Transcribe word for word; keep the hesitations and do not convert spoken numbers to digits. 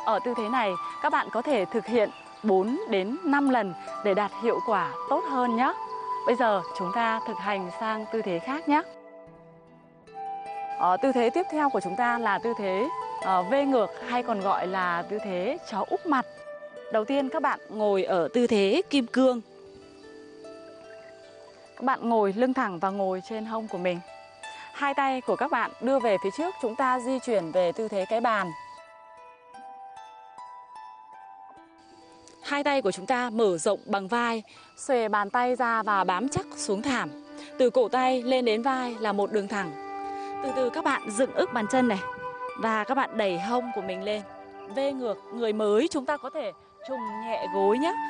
Ở tư thế này, các bạn có thể thực hiện bốn đến năm lần để đạt hiệu quả tốt hơn nhé. Bây giờ chúng ta thực hành sang tư thế khác nhé. Ờ, tư thế tiếp theo của chúng ta là tư thế uh, V ngược hay còn gọi là tư thế chó úp mặt. Đầu tiên các bạn ngồi ở tư thế kim cương. Các bạn ngồi lưng thẳng và ngồi trên hông của mình. Hai tay của các bạn đưa về phía trước, chúng ta di chuyển về tư thế cái bàn. Hai tay của chúng ta mở rộng bằng vai, xòe bàn tay ra và bám chắc xuống thảm. Từ cổ tay lên đến vai là một đường thẳng. Từ từ các bạn dựng ức bàn chân này và các bạn đẩy hông của mình lên. V ngược, người mới chúng ta có thể trùng nhẹ gối nhé.